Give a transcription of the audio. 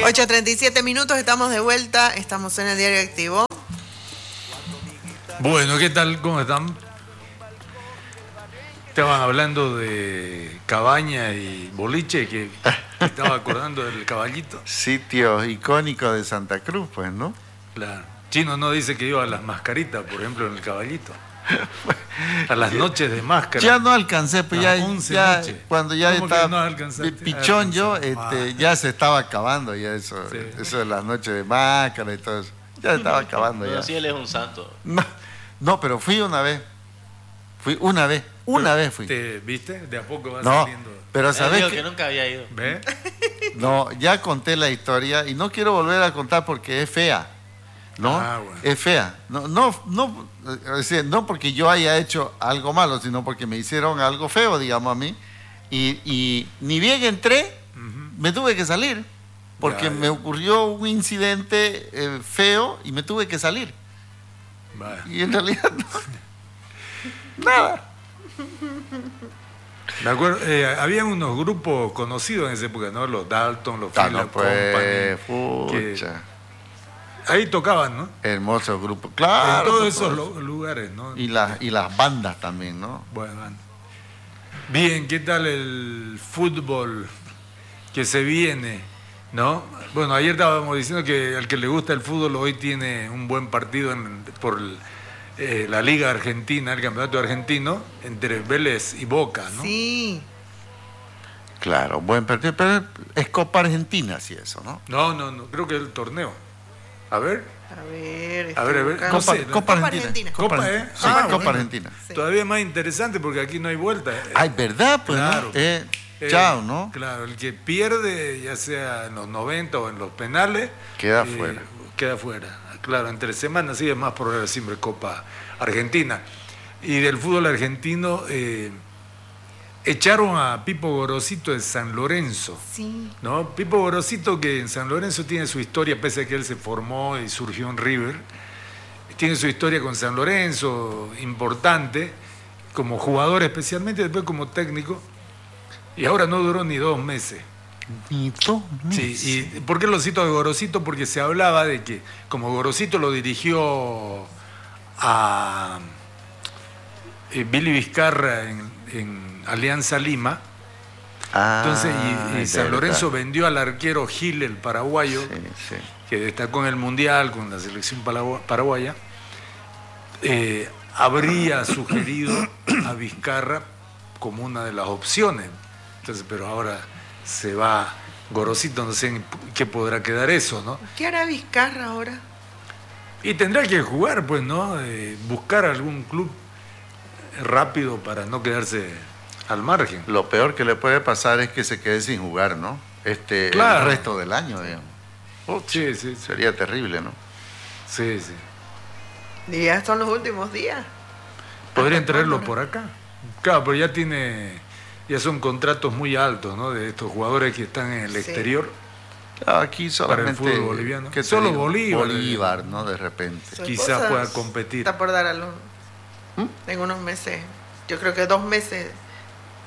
8:37, estamos de vuelta, estamos en el Diario Activo. Bueno, ¿qué tal? ¿Cómo están? Estaban hablando de cabaña y boliche, que estaba acordando del caballito. Sitio icónico de Santa Cruz, pues, ¿no? Claro. Chino no dice que iba a las mascaritas, por ejemplo, en el caballito. A las noches de máscara. Ya no alcancé, pues ya cuando ya estaba no pichón yo, ya se estaba acabando ya eso, sí. Eso de las noches de máscara y todo eso. Ya estaba acabando ya. No, sí, él es un santo. No, pero fui una vez. Una vez fui. ¿Te viste? De a poco va No, saliendo. pero ¿sabes que nunca había ido. ¿Ve? No, ya conté la historia y no quiero volver a contar porque es fea. ¿No? Bueno. Es fea. No porque yo haya hecho algo malo, sino porque me hicieron algo feo, digamos, a mí. Y ni bien entré, me tuve que salir. Porque me ocurrió un incidente feo y me tuve que salir. Vale. Y en realidad nada. Me acuerdo, había unos grupos conocidos en esa época, ¿no? Los Dalton, los Philip Company. Ahí tocaban, ¿no? Hermoso grupo, claro. En todos esos lugares, ¿no? Y las bandas también, ¿no? Bueno. Bien, ¿qué tal el fútbol que se viene, no? Bueno, ayer estábamos diciendo que al que le gusta el fútbol hoy tiene un buen partido por la Liga Argentina, el Campeonato Argentino, entre Vélez y Boca, ¿no? Sí. Claro, buen partido, pero es Copa Argentina, sí, eso, ¿no? No, creo que es el torneo. A ver. Copa Argentina. Copa Argentina. Sí. Todavía más interesante porque aquí no hay vuelta. Ay, ¿verdad? Pues claro. ¿No? Chao, ¿no? Claro, el que pierde, ya sea en los 90 o en los penales, queda fuera. Queda fuera. Claro, entre semanas sí es más probable siempre Copa Argentina. Y del fútbol argentino, echaron a Pipo Gorosito de San Lorenzo. Sí. ¿No? Pipo Gorosito, que en San Lorenzo tiene su historia, pese a que él se formó y surgió en River, tiene su historia con San Lorenzo importante, como jugador especialmente, después como técnico, y ahora no duró ni 2 meses. Ni 2 meses. Sí, ¿y por qué lo cito de Gorosito? Porque se hablaba de que, como Gorosito lo dirigió a Billy Vizcarra en Alianza Lima, entonces y San Lorenzo vendió al arquero Gil, el paraguayo, que destacó en el Mundial con la selección paraguaya, habría sugerido a Vizcarra como una de las opciones. Entonces, pero ahora se va Gorosito, no sé en qué podrá quedar eso, ¿no? ¿Qué hará Vizcarra ahora? Y tendrá que jugar, pues, ¿no? Buscar algún club rápido para no quedarse al margen. Lo peor que le puede pasar es que se quede sin jugar, ¿no? Claro. El resto del año, digamos. Sí. Sería terrible, ¿no? Sí. Y ya son los últimos días. Podrían traerlo por acá. Claro, pero ya son contratos muy altos, ¿no? De estos jugadores que están en el exterior. Aquí solamente para el fútbol boliviano. Que solo Bolívar, ¿no? De repente. Quizás pueda competir. Está por dar a en unos meses. Yo creo que 2 meses